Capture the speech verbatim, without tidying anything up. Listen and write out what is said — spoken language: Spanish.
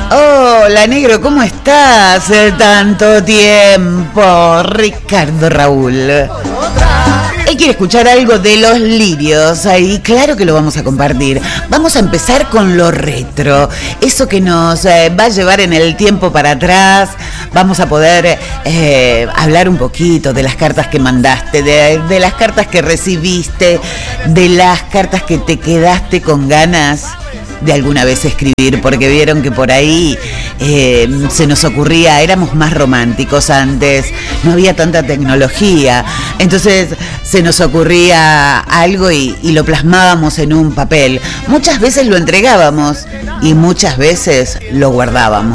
Hola, negro, ¿cómo estás? Eh, Tanto tiempo, Ricardo Raúl. Él quiere escuchar algo de Los Lirios, y claro que lo vamos a compartir. Vamos a empezar con lo retro, eso que nos eh, va a llevar en el tiempo para atrás. Vamos a poder eh, hablar un poquito de las cartas que mandaste, de, de las cartas que recibiste, de las cartas que te quedaste con ganas de alguna vez escribir, porque vieron que por ahí eh, se nos ocurría, éramos más románticos antes, no había tanta tecnología, entonces se nos ocurría algo y, y lo plasmábamos en un papel. Muchas veces lo entregábamos y muchas veces lo guardábamos.